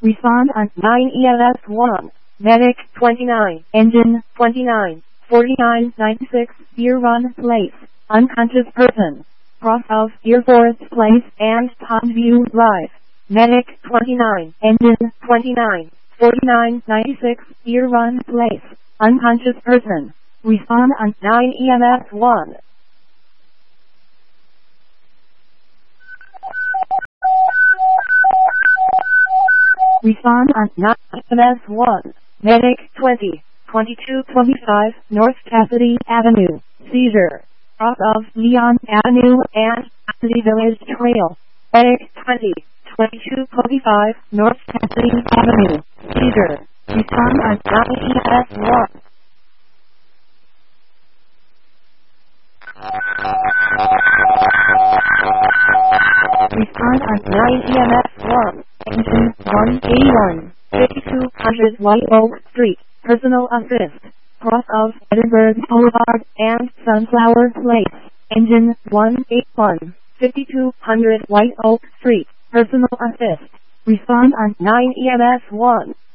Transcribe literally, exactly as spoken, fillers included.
Respond on nine E M S one. Medic twenty-nine. Engine twenty-nine. forty-nine ninety-six Deer Run Place. Unconscious person. Cross of Deer Forest Place and Pondview Drive. Medic twenty-nine. Engine twenty-nine. forty-nine ninety-six Deer Run Place. Unconscious person. Respond on nine E M S one. Respond on nine E M S one. Medic twenty. twenty-two twenty-five North Cassidy Avenue. Seizure. Cross of Leon Avenue and Cassidy Village Trail. Medic twenty. twenty-two twenty-five North Cassidy Avenue. Seizure. Respond on nine E M S one. Respond on nine E M S one. Engine one eighty-one. fifty-two hundred White Oak Street. Personal assist. Cross of Edinburgh Boulevard and Sunflower Place. Engine one eighty-one. fifty-two hundred White Oak Street. Personal assist. Respond on nine E M S one.